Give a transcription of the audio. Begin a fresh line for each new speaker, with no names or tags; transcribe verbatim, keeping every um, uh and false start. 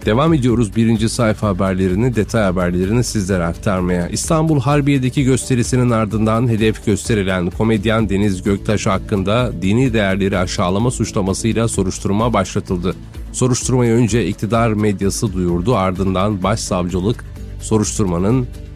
Devam ediyoruz birinci sayfa haberlerini, detay haberlerini sizlere aktarmaya. İstanbul Harbiye'deki gösterisinin ardından hedef gösterilen komedyen Deniz Göktaş hakkında dini değerleri aşağılama suçlamasıyla soruşturma başlatıldı. Soruşturmayı önce iktidar medyası duyurdu, ardından başsavcılık soruşturmanın